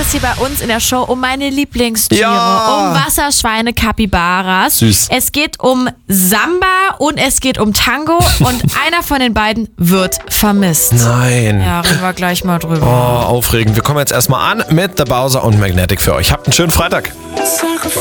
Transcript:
es hier bei uns in der Show um meine Lieblingstiere, Ja. um Wasserschweine, Capybaras. Süß. Es geht um Samba und es geht um Tango und einer von den beiden wird vermisst. Nein. Ja, reden wir gleich mal drüber. Oh, aufregend. Wir kommen jetzt erstmal an mit The Bowser und Magnetic für euch. Habt einen schönen Freitag.